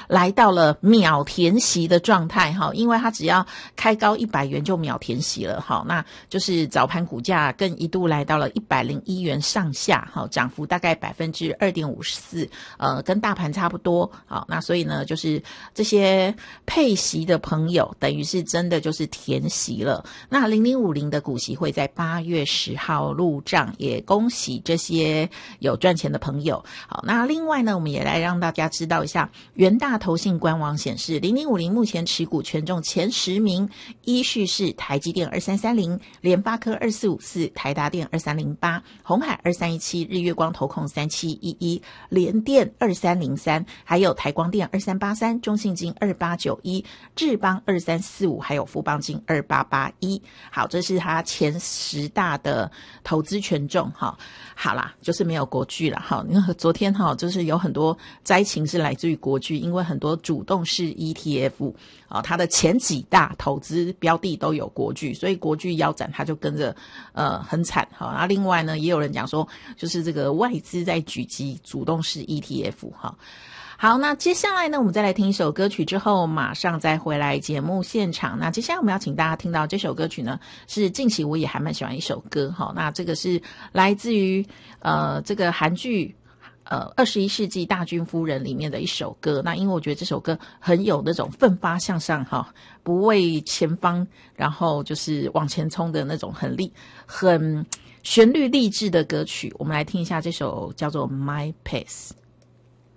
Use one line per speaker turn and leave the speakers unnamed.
来到了秒填息的状态哈，因为它只要开高100元就秒填息了哈，那就是早盘股价更一度来到了101元上下哈，涨幅大概2.54%，跟大盘差不多。好，那所以呢，就是这些配息的朋友，等于是真的就是填息了。那0050的股息会在8月10号入账，也恭喜这些有赚钱的朋友。好，那另外呢，我们也来让大家知道一下，元大投信官网显示，0050目前持股权重前10名，依序是台积电2330、联发科2454、台达电2308、鸿海2317、日月光投控3711、联电2303，还有台光电2383、中信金2891、智邦2345，还有富邦金2881。好，这是它前10大的投资权重哈。好啦，就是没有国巨啦哈。因为昨天哈，就是有很多灾情是来自于国巨，因为很多主动式 ETF 它的前几大投资标的都有国巨，所以国巨腰斩，它就跟着很惨哈。那另外呢，也有人讲说，就是这个外资在狙击主动式 ETF 哈。好，那接下来呢，我们再来听一首歌曲之后，马上再回来节目现场。那接下来我们要请大家听到这首歌曲呢，是近期我也还蛮喜欢一首歌哈。那这个是来自于这个韩剧21世纪大军夫人里面的一首歌。那因为我觉得这首歌很有那种奋发向上哈，不畏前方，然后就是往前冲的那种很旋律励志的歌曲。我们来听一下这首叫做 My Pace。